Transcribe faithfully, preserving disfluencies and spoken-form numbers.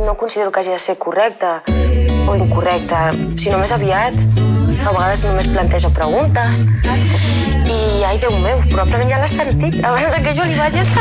no considero que hagi de ser correcta o incorrecta, sinó més aviat. A vegades només planteja preguntes i, ai, Déu meu, probablement ja l'ha sentit abans que jo li vagi ensenyar.